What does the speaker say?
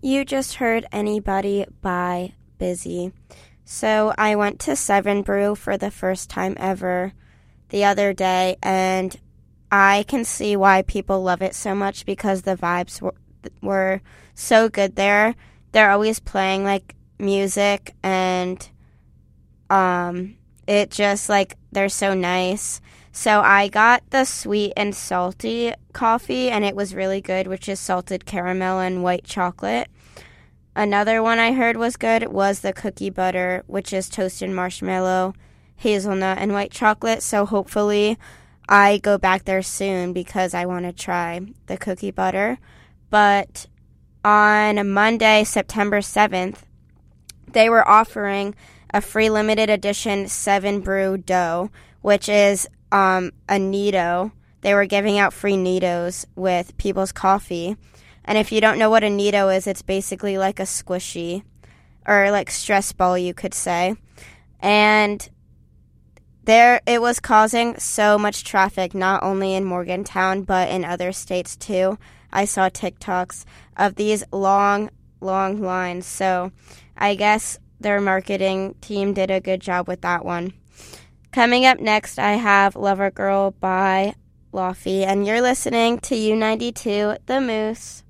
You just heard Anybody by Busy. So I went to Seven Brew for the first time ever the other day, and I can see why people love it so much because the vibes were so good there. They're always playing like music, and it just like they're so nice. So I got the sweet and salty coffee, and it was really good, which is salted caramel and white chocolate. Another one I heard was good was the cookie butter, which is toasted marshmallow, hazelnut, and white chocolate. So hopefully I go back there soon because I want to try the cookie butter. But on Monday, September 7th, they were offering a free limited edition 7 Brew dough, which is a Neato. They were giving out free Neatos with people's coffee. And if you don't know what a Neato is, it's basically like a squishy or like stress ball, you could say. And there it was causing so much traffic, not only in Morgantown, but in other states too. I saw TikToks of these long lines. So I guess their marketing team did a good job with that one. Coming up next, I have Lover Girl by Laufey, and you're listening to U92, The Moose.